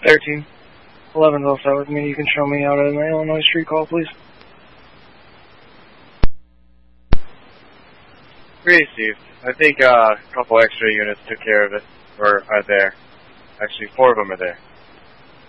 13. 11's all set with me. You can show me out of my Illinois street call, please. Received. I think a couple extra units took care of it, or are there. Actually, 4 of them are there.